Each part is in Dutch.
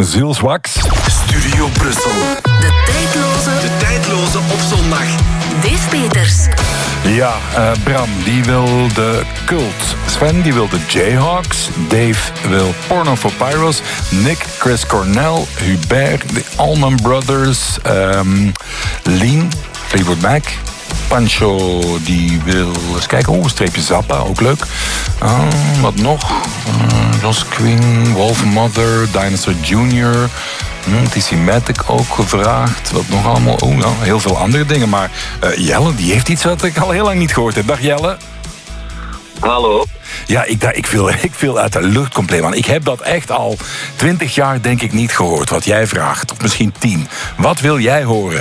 zielswaks. Studio Brussel. De tijdloze op zondag. Dave Peters. Ja, Bram, die wil de Cult. Sven, die wil de Jayhawks. Dave wil Porno for Pyros. Nick, Chris Cornell. Hubert, de Allman Brothers. Lien, Fleetwood Mac. Pancho, die wil... Eens kijken, streepje Zappa, ook leuk. Wat nog? Joss Queen, Wolf Mother, Dinosaur Jr., TC Matic ook gevraagd. Wat nog allemaal? Heel veel andere dingen. Maar Jelle, die heeft iets wat ik al heel lang niet gehoord heb. Dag Jelle. Hallo. Ja, ik viel uit de lucht compleet, man. Ik heb dat echt al 20 jaar, denk ik, niet gehoord. Wat jij vraagt. Of misschien 10. Wat wil jij horen?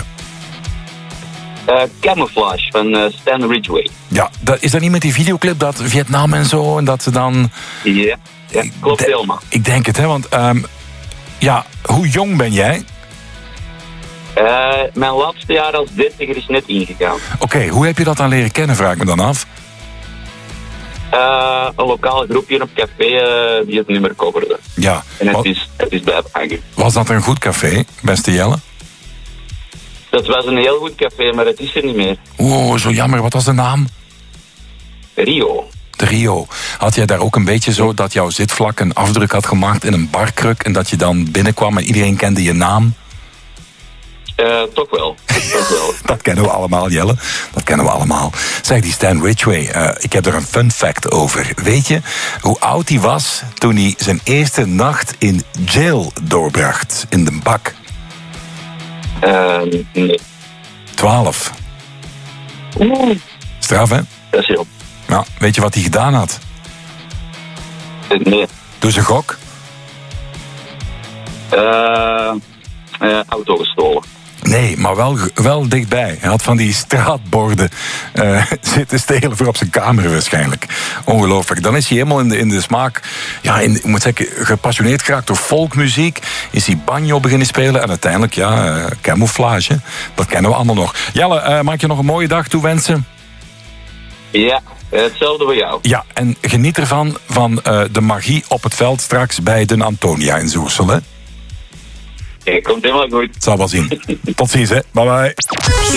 Camouflage van Stan Ridgway. Ja, is dat niet met die videoclip dat Vietnam en zo? En dat ze dan... Ja, klopt helemaal. Ik denk het, hè, want... hoe jong ben jij? Mijn laatste jaar als 30er is net ingegaan. Oké, hoe heb je dat dan leren kennen, vraag ik me dan af? Een lokaal groepje op café die het nummer coverde. Ja. En het is blijven hangen. Was dat een goed café, beste Jelle? Dat was een heel goed café, maar het is er niet meer. Oh, zo jammer. Wat was de naam? Rio. De Rio. Had jij daar ook een beetje zo dat jouw zitvlak een afdruk had gemaakt in een barkruk en dat je dan binnenkwam en iedereen kende je naam? Toch wel. Dat kennen we allemaal, Jelle. Dat kennen we allemaal. Zeg, die Stan Ridgway, ik heb er een fun fact over. Weet je hoe oud hij was toen hij zijn eerste nacht in jail doorbracht? In de bak? Nee. 12. Straf, hè? Dat is heel. Nou, weet je wat hij gedaan had? Nee. Dus een gok? Auto gestolen. Nee, maar wel dichtbij. Hij had van die straatborden zitten stelen voor op zijn kamer waarschijnlijk. Ongelooflijk. Dan is hij helemaal in de smaak... Ja, ik moet zeggen, gepassioneerd geraakt door folkmuziek. Is hij banjo beginnen spelen. En uiteindelijk, camouflage. Dat kennen we allemaal nog. Jelle, maak je nog een mooie dag toewensen? Ja, hetzelfde voor jou. Ja, en geniet ervan van de magie op het veld straks bij de Antonia in Zoersel, hè? Komt helemaal goed. Zal wel zien. Tot ziens, hè. Bye bye.